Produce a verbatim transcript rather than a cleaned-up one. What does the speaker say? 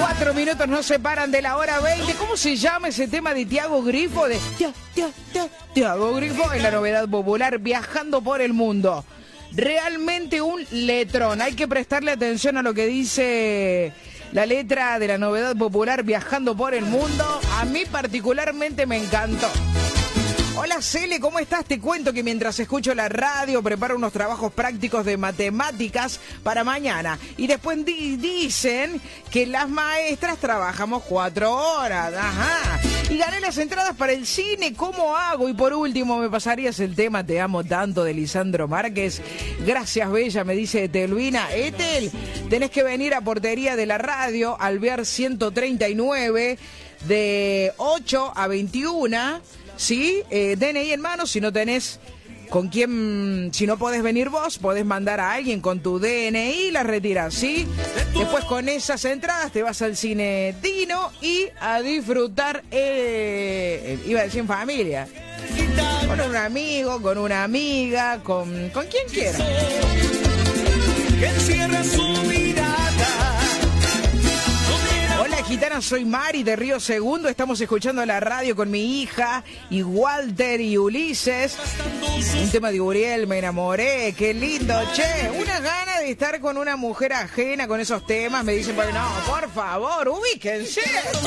Cuatro minutos nos separan de la hora veinte. ¿Cómo se llama ese tema de Tiago Grifo? De Tiago Grifo en la novedad popular, viajando por el mundo. Realmente un letrón. Hay que prestarle atención a lo que dice la letra de la novedad popular, viajando por el mundo. A mí particularmente me encantó. Hola Cele, ¿cómo estás? Te cuento que mientras escucho la radio preparo unos trabajos prácticos de matemáticas para mañana. Y después di- dicen que las maestras trabajamos cuatro horas. Ajá. Y gané las entradas para el cine. ¿Cómo hago? Y por último, ¿me pasarías el tema Te amo tanto de Lisandro Márquez? Gracias, Bella, me dice Etelvina. Etel, tenés que venir a Portería de la Radio, Alvear ciento treinta y nueve, de ocho a veintiuna. Sí, eh, D N I en mano. Si no tenés con quién, si no podés venir vos, podés mandar a alguien con tu D N I y la retirás, ¿sí? Después con esas entradas te vas al cine Dino y a disfrutar, eh, iba a decir en familia, con un amigo, con una amiga, con, con quien quiera. Que encierra su mirada. Hola gitana, soy Mari de Río Segundo, estamos escuchando la radio con mi hija y Walter y Ulises. Un tema de Uriel, me enamoré, qué lindo, che, una gana de estar con una mujer ajena con esos temas, me dicen, bueno, no, por favor, ubíquense.